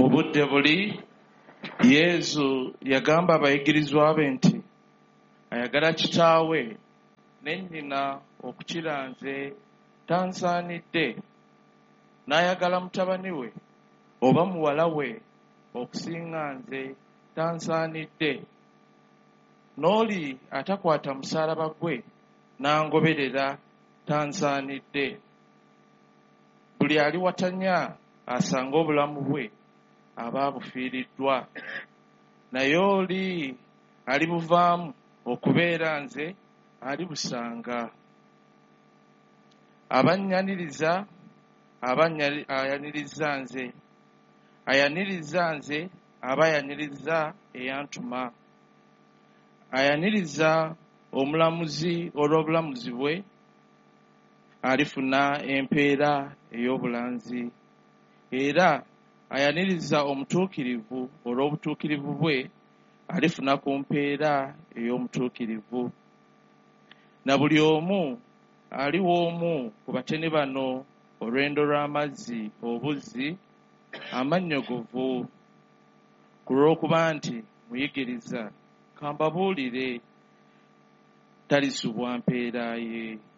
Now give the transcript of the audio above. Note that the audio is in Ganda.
Mu budde buli Yesu yagamba abayigirizwa be nti ayagala kitaawe ne nnyina okukira nze tansaanidde, n'ayagala mutabani we oba muwala we okusinga nze tansaanidde. N'oli atakwata musaalaba gwe n'angoberera tansaanidde. Buli aliwatanya asanga obulamu bwe aba abufiiriddwa, naye oli alibuvaamu okubeera nze alibusanga. Abanyaniriza aba ayaniriza nze, ayaniriza nze aba ayaniriza eyantuma. Ayaniriza omulamuzi olw'obulamuzi bwe alifuna empeera ey'obulanzi, era ayaniriza omutuukirivu olw'obutuukirivu bwe alifuna ku mpeera ey'omutuukirivu. Na buli omu aliwo omu ku bateni bano olwendo lw'amazzi obuzzi amannyogovu, ku lw'okuba nti muyigiriza, kambabuulire, talisubwa mpeera ye.